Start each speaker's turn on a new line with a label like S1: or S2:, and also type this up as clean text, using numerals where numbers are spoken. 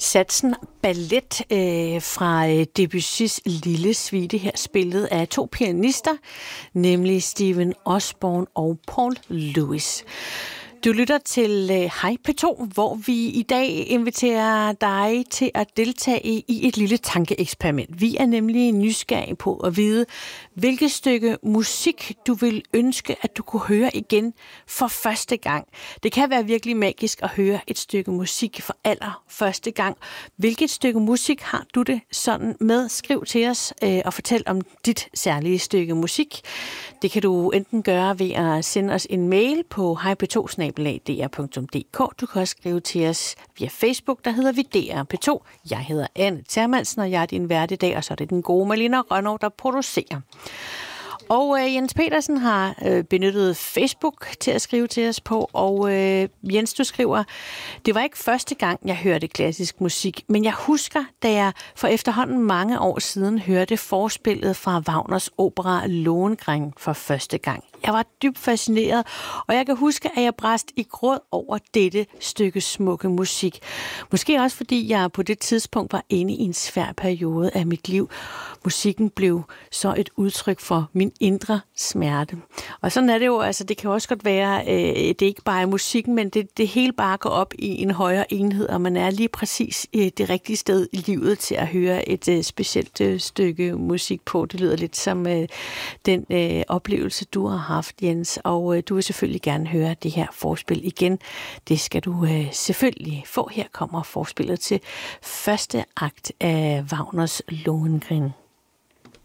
S1: Satsen ballet fra Debussys Lille Suite, her spillet af to pianister, nemlig Stephen Osborne og Paul Lewis. Du lytter til Hej P2, hvor vi i dag inviterer dig til at deltage i et lille tankeeksperiment. Vi er nemlig nysgerrige på at vide, hvilket stykke musik du vil ønske, at du kunne høre igen for første gang. Det kan være virkelig magisk at høre et stykke musik for allerførste gang. Hvilket stykke musik har du det sådan med? Skriv til os og fortæl om dit særlige stykke musik. Det kan du enten gøre ved at sende os en mail på hejp2@dr.dk. Du kan også skrive til os via Facebook, der hedder vi DR P2. Jeg hedder Anne Termansen, og jeg er din vært i dag, og så er det den gode Malina Rønnow, der producerer. Og Jens Petersen har benyttet Facebook til at skrive til os på, og Jens, du skriver, det var ikke første gang, jeg hørte klassisk musik, men jeg husker, da jeg for efterhånden mange år siden hørte forspillet fra Wagners opera Lohengrin for første gang. Jeg var dybt fascineret, og jeg kan huske, at jeg brast i gråd over dette stykke smukke musik. Måske også, fordi jeg på det tidspunkt var inde i en svær periode af mit liv. Musikken blev så et udtryk for min indre smerte. Og sådan er det jo, altså det kan også godt være, det er ikke bare musikken, men det hele bare går op i en højere enhed, og man er lige præcis det rigtige sted i livet til at høre et specielt stykke musik på. Det lyder lidt som den oplevelse, du har haft, Jens, og du vil selvfølgelig gerne høre det her forspil igen. Det skal du selvfølgelig få. Her kommer forspillet til første akt af Wagners Lohengrin.